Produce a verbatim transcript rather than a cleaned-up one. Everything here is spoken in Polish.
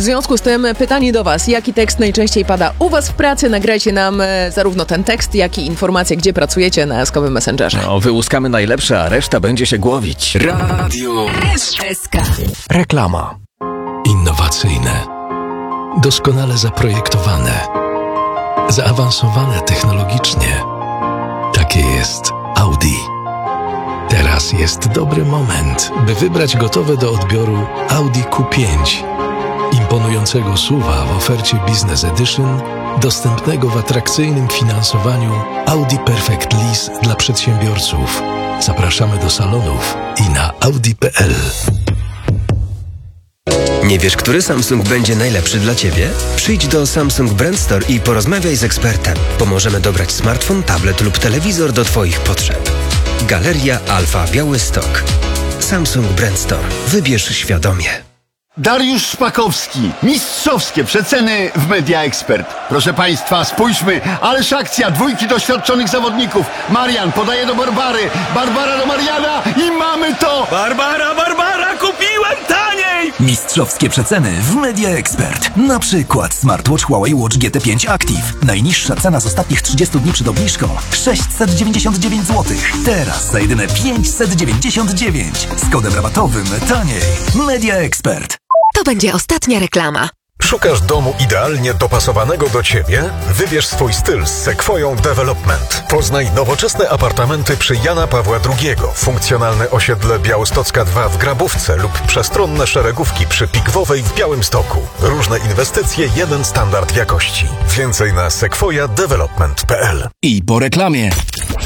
związku z tym pytanie do Was. Jaki tekst najczęściej pada u Was w pracy? Nagrajcie nam e, zarówno ten tekst, jak i informacje, gdzie pracujecie na Eskowym Messengerze. No, wyłuskamy najlepsze, a reszta będzie się głowić. Radio S K. Reklama. Innowacyjne, doskonale zaprojektowane, zaawansowane technologicznie. Takie jest Audi. Teraz jest dobry moment, by wybrać gotowe do odbioru Audi Q pięć. Imponującego S U V-a w ofercie Business Edition, dostępnego w atrakcyjnym finansowaniu Audi Perfect Lease dla przedsiębiorców. Zapraszamy do salonów i na audi kropka p l. Nie wiesz, który Samsung będzie najlepszy dla Ciebie? Przyjdź do Samsung Brand Store i porozmawiaj z ekspertem. Pomożemy dobrać smartfon, tablet lub telewizor do Twoich potrzeb. Galeria Alfa Białystok. Samsung Brand Store. Wybierz świadomie. Dariusz Szpakowski. Mistrzowskie przeceny w Media Expert. Proszę Państwa, spójrzmy. Ależ akcja dwójki doświadczonych zawodników. Marian podaje do Barbary. Barbara do Mariana i mamy to! Barbara, Barbara, kupiłem taniej! Mistrzowskie przeceny w Media Expert. Na przykład smartwatch Huawei Watch G T pięć Active. Najniższa cena z ostatnich trzydziestu dni przed obniżką sześćset dziewięćdziesiąt dziewięć złotych. Teraz za jedyne pięćset dziewięćdziesiąt dziewięć. Z kodem rabatowym taniej. Media Expert. To będzie ostatnia reklama. Szukasz domu idealnie dopasowanego do Ciebie? Wybierz swój styl z Sequoią Development. Poznaj nowoczesne apartamenty przy Jana Pawła drugiego, funkcjonalne osiedle Białostocka dwa w Grabówce lub przestronne szeregówki przy Pigwowej w Białymstoku. Różne inwestycje, jeden standard jakości. Więcej na sequoia development kropka p l. I po reklamie.